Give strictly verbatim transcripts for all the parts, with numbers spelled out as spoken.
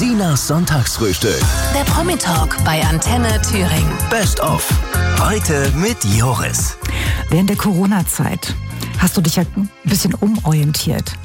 Sinas Sonntagsfrühstück. Der Promi-Talk bei Antenne Thüringen. Best of. Heute mit Joris. Während der Corona-Zeit hast du dich ja ein bisschen umorientiert.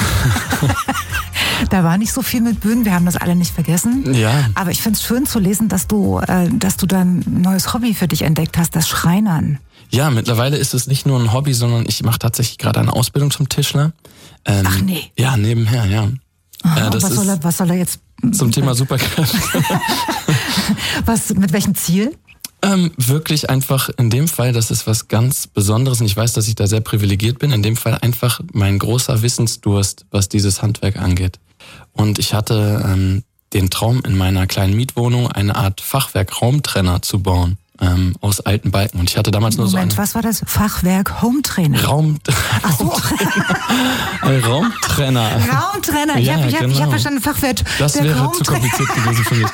Da war nicht so viel mit Bühnen, wir haben das alle nicht vergessen. Ja. Aber ich finde es schön zu lesen, dass du, äh, dass du dann ein neues Hobby für dich entdeckt hast, das Schreinern. Ja, mittlerweile ist es nicht nur ein Hobby, sondern ich mache tatsächlich gerade eine Ausbildung zum Tischler. Ähm, Ach nee. Ja, nebenher, ja. Aha, äh, das was, ist soll er, was soll er jetzt? Zum Thema Superkräfte. Was, mit welchem Ziel? Ähm, wirklich einfach in dem Fall, das ist was ganz Besonderes und ich weiß, dass ich da sehr privilegiert bin, in dem Fall einfach mein großer Wissensdurst, was dieses Handwerk angeht. Und ich hatte ähm, den Traum, in meiner kleinen Mietwohnung eine Art Fachwerk-Raumtrenner zu bauen. Ähm, aus alten Balken. Und ich hatte damals nur Moment, so eine... was war das? Fachwerk Hometrainer? Raum... Ach so. Ein Raumtrenner. Raumtrenner. Ich Ja, habe ich hab, genau. ich hab verstanden, Fachwerk. Das der wäre zu Raumtrenner. kompliziert gewesen für mich.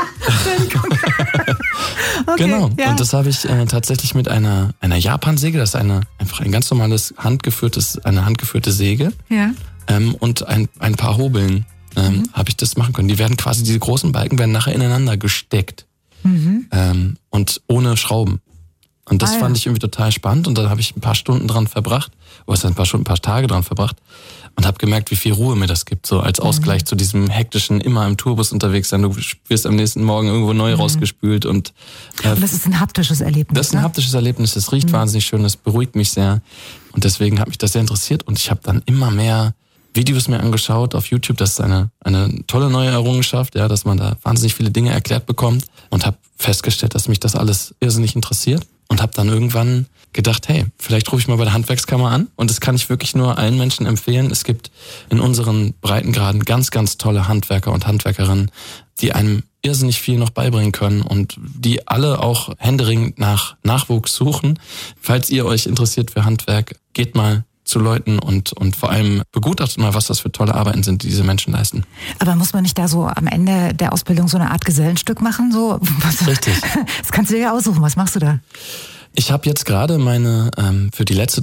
Okay, Genau. ja. Und das habe ich äh, tatsächlich mit einer einer Japansäge. Das ist eine einfach ein ganz normales handgeführtes eine handgeführte Säge. Ja. Ähm, und ein ein paar Hobeln ähm, mhm. habe ich das machen können. Die werden quasi diese großen Balken werden nachher ineinander gesteckt. Mhm. Ähm, und ohne Schrauben. Und das ah, ja. fand ich irgendwie total spannend und dann habe ich ein paar Stunden dran verbracht, oder ein paar Stunden, ein paar Tage dran verbracht und habe gemerkt, wie viel Ruhe mir das gibt, so als Ausgleich mhm. zu diesem hektischen, immer im Tourbus unterwegs sein. Du wirst am nächsten Morgen irgendwo neu mhm. rausgespült und, äh, und das ist ein haptisches Erlebnis. Das ist ein ne? haptisches Erlebnis, das riecht mhm. wahnsinnig schön, das beruhigt mich sehr und deswegen hat mich das sehr interessiert und ich habe dann immer mehr Videos mir angeschaut auf YouTube. Das ist eine eine tolle neue Errungenschaft, ja, dass man da wahnsinnig viele Dinge erklärt bekommt und habe festgestellt, dass mich das alles irrsinnig interessiert und habe dann irgendwann gedacht, hey, vielleicht rufe ich mal bei der Handwerkskammer an und das kann ich wirklich nur allen Menschen empfehlen. Es gibt in unseren Breitengraden ganz, ganz tolle Handwerker und Handwerkerinnen, die einem irrsinnig viel noch beibringen können und die alle auch händeringend nach Nachwuchs suchen. Falls ihr euch interessiert für Handwerk, geht mal zu Leuten und und vor allem begutachtet mal, was das für tolle Arbeiten sind, die diese Menschen leisten. Aber muss man nicht da so am Ende der Ausbildung so eine Art Gesellenstück machen? So? Richtig. Das kannst du dir ja aussuchen. Was machst du da? Ich habe jetzt gerade meine, ähm, für die letzte